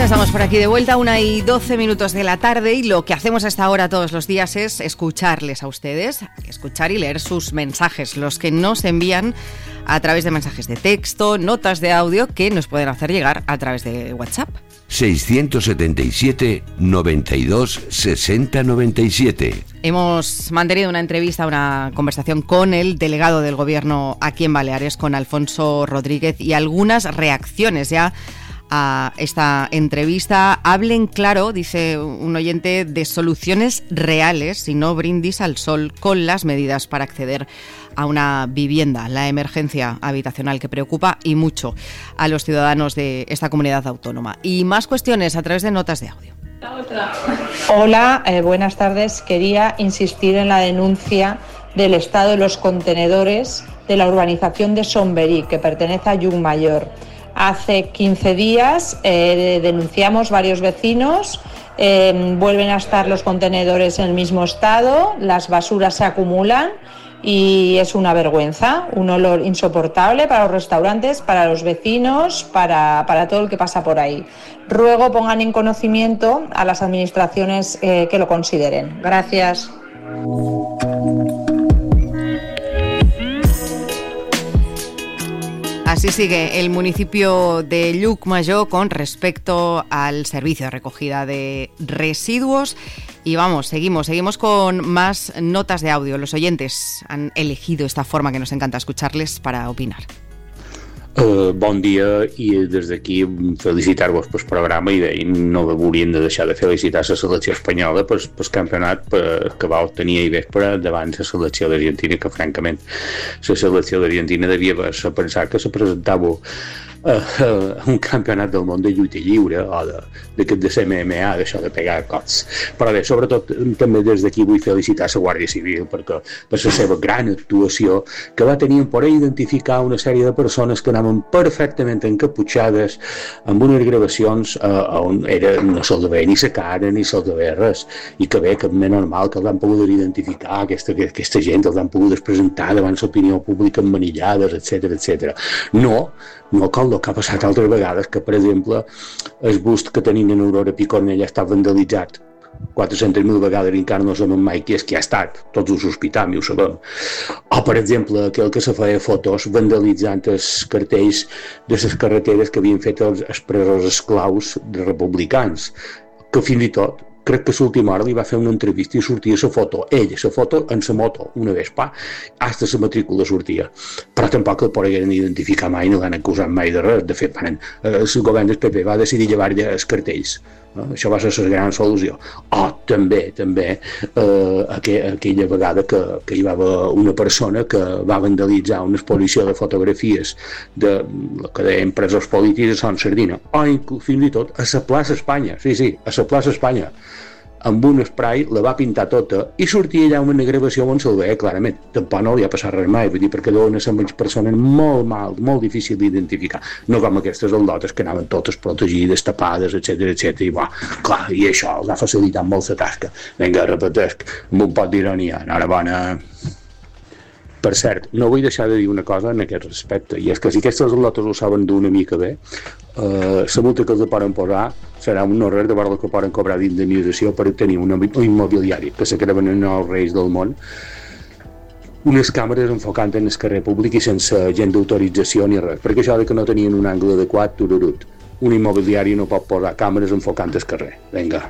Estamos por aquí de vuelta, 1:12 de la tarde, y lo que hacemos a esta hora todos los días es escucharles a ustedes, escuchar y leer sus mensajes, los que nos envían a través de mensajes de texto, notas de audio que nos pueden hacer llegar a través de WhatsApp. 677 92 60 97. Hemos mantenido una entrevista, una conversación con el delegado del gobierno aquí en Baleares, con Alfonso Rodríguez, y algunas reacciones ya a esta entrevista. Hablen claro, dice un oyente, de soluciones reales y no brindis al sol con las medidas para acceder a una vivienda. La emergencia habitacional que preocupa y mucho a los ciudadanos de esta comunidad autónoma. Y más cuestiones a través de notas de audio. Hola, buenas tardes. Quería insistir en la denuncia del estado de los contenedores de la urbanización de Somberí, que pertenece a Llucmayor. Hace 15 días denunciamos varios vecinos, vuelven a estar los contenedores en el mismo estado, las basuras se acumulan y es una vergüenza, un olor insoportable para los restaurantes, para los vecinos, para todo el que pasa por ahí. Ruego pongan en conocimiento a las administraciones que lo consideren. Gracias. Así sigue el municipio de Llucmayor con respecto al servicio de recogida de residuos. Y vamos, seguimos con más notas de audio. Los oyentes han elegido esta forma que nos encanta escucharles para opinar. Bon dia, i des d'aquí felicitar-vos pel programa, i no hauríem de deixar de felicitar la selecció espanyola pel campionat que va obtenir ahir vespre davant la selecció d'Argentina, que francament la selecció d'Argentina devia pensar que se presentava un campionat del món de lluita lliure o d'aquest de MMA, d'això de pegar cops. Però bé, sobretot també des d'aquí vull felicitar la Guàrdia Civil per la seva gran actuació, que va tenir en poder identificar una sèrie de persones que anaven perfectament encaputxades amb unes gravacions on no se'ls veia ni la cara ni se'ls veia res, i que bé, que és normal que els han pogut identificar aquesta gent, els han pogut presentar davant l'opinió pública emmanillades, etc. No com el que ha passat altres vegades, que per exemple el bust que tenim en Aurora Picornell està vandalitzat 400.000 vegades i encara no sabem mai qui és qui ha estat, tots ho sospitam i ho sabem. O per exemple aquell que se feia fotos vandalitzant els cartells de les carreteres que havien fet els presos esclaus republicans, que fins i tot crec que a l'última hora li va fer una entrevista i sortia la foto en la moto, una Vespa, hasta la matrícula sortia. Però tampoc el pogueren identificar mai, no l'han acusat mai de res. De fet, el govern del PP va decidir llevar-li els cartells. Això va ser la gran solució. O també aquella vegada que hi va haver una persona que va vandalitzar una exposició de fotografies de que deien presos polítics a Son Sardina, o fins i tot a la plaça Espanya, sí, a la plaça Espanya, amb un spray la va pintar tota i sortia allà una gravació on se'l veia clarament. Tampoc no li ha passat res mai, vull dir, perquè deuen ser persones molt difícil d'identificar, no com aquestes aldotes que anaven totes protegides, tapades, etc. I això els ha facilitat molt la tasca. Vinga, repetesc amb un pot d'ironia. Enhorabona. Per cert, no vull deixar de dir una cosa en aquest respecte, i és que si aquestes al·lotes ho saben d'una mica bé, la multa que els poden posar serà un no res de veure el que poden cobrar d'indemnització per tenir un immobiliari que se creuen en els reis del món, unes càmeres enfocant en el carrer públic i sense gent d'autorització ni res, perquè això de que no tenien un angle adequat, tururut. Un immobiliari no pot posar càmeres enfocant el carrer. Vinga.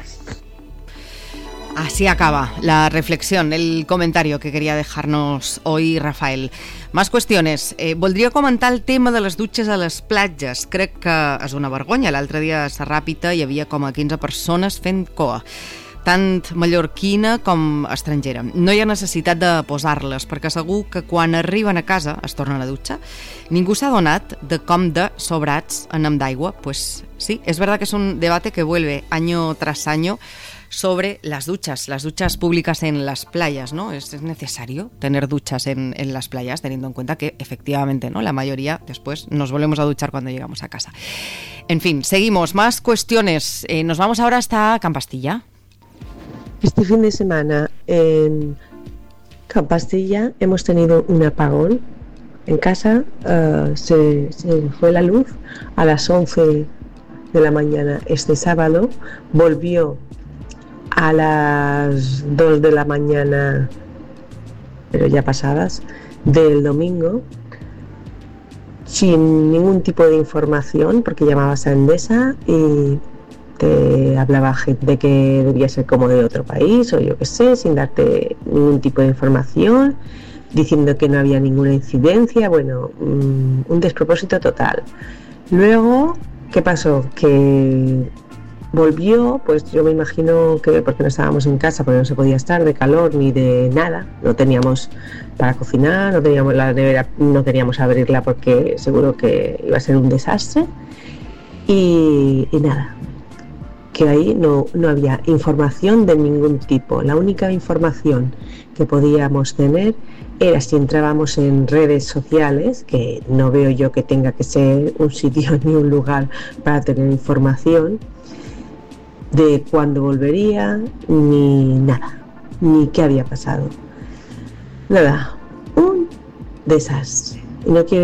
Así acaba la reflexión, el comentario que quería dejarnos hoy Rafael. Más cuestiones. Voldria comentar el tema de les dutxes a les platges. Crec que és una vergonya. L'altre dia a Sarràpita hi havia com a 15 persones fent coa, tant mallorquina com estrangera. No hi ha necessitat de posar-les, perquè segur que quan arriben a casa es tornen a dutxar. Ningú s'ha donat de com de sobrats anem d'aigua. Pues sí, es verdad que es un debate que vuelve año tras año sobre las duchas públicas en las playas, ¿no? ¿Es necesario tener duchas en las playas, teniendo en cuenta que efectivamente, ¿no?, la mayoría después nos volvemos a duchar cuando llegamos a casa? En fin, seguimos, más cuestiones. Nos vamos ahora hasta Campastilla. Este fin de semana en Campastilla hemos tenido un apagón en casa. Se fue la luz a las 11 de la mañana este sábado, volvió a las 2 de la mañana, pero ya pasadas, del domingo, sin ningún tipo de información, porque llamabas a Endesa y te hablaba gente que debía ser como de otro país o yo qué sé, sin darte ningún tipo de información, diciendo que no había ninguna incidencia. Bueno, un despropósito total. Luego, ¿qué pasó? Que volvió, pues yo me imagino que porque no estábamos en casa, porque no se podía estar de calor ni de nada, no teníamos para cocinar, no teníamos la nevera, no queríamos abrirla porque seguro que iba a ser un desastre y nada, que ahí no había información de ningún tipo. La única información que podíamos tener era si entrábamos en redes sociales, que no veo yo que tenga que ser un sitio ni un lugar para tener información de cuándo volvería, ni nada, ni qué había pasado. Nada, un desastre. Y no quiero